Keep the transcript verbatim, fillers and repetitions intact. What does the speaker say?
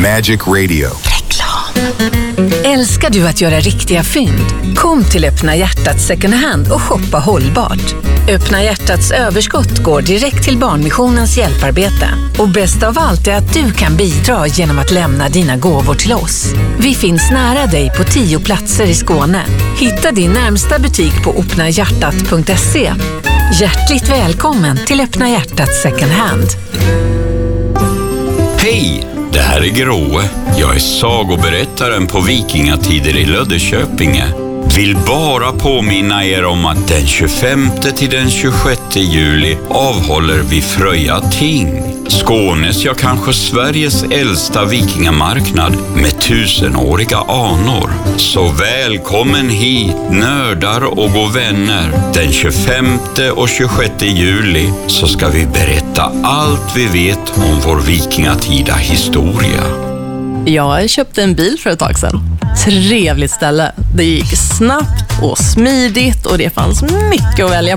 Magic Radio. Älskar du att göra riktiga fynd? Kom till Öppna Hjärtat second hand och shoppa hållbart. Öppna Hjärtats överskott går direkt till Barnmissionens hjälparbete. Och bäst av allt är att du kan bidra genom att lämna dina gåvor till oss. Vi finns nära dig på tio platser i Skåne. Hitta din närmsta butik på öppna hjärtat punkt se. Hjärtligt välkommen till Öppna Hjärtat second hand. Hej! Det här är Gråe. Jag är sagoberättaren på Vikingatider i Löddeköpinge. Vill bara påminna er om att den tjugofemte till den tjugosjätte juli avhåller vi Fröja ting. Skånes, ja kanske Sveriges äldsta vikingamarknad med tusenåriga anor. Så välkommen hit, nördar och god vänner. Den tjugofemte och tjugosjätte juli så ska vi berätta allt vi vet om vår vikingatida historia. Jag köpte en bil för ett tag sedan. Trevligt ställe. Det gick snabbt och smidigt och det fanns mycket att välja